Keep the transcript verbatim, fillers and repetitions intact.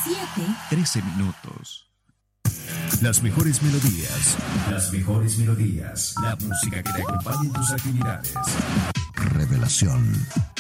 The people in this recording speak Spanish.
siete, trece minutos. Las mejores melodías. Las mejores melodías. La música que te acompañe en tus actividades. Revelación.